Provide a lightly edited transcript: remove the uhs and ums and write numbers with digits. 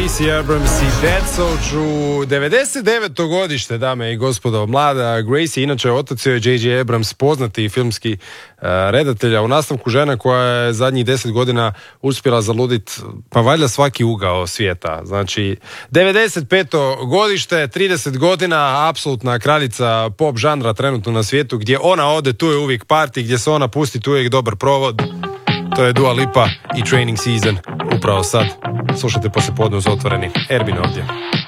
Gracie Abrams i That's So True. 99. godište, dame i gospodo, mlada Gracie, inače otac je J.J. Abrams, poznati filmski redatelj, a u nastavku žena koja je zadnjih 10 godina uspjela zaludit, pa valjda svaki ugao svijeta. Znači, 95. godište, 30 godina, apsolutna kraljica pop žanra trenutno na svijetu, gdje ona ode, tu je uvijek party, gdje se ona pusti, tu je uvijek dobar provod. To je Dua Lipa i Training Season, upravo sad. Slušajte poslijepodne uz Otvoreni. Erbin ovdje.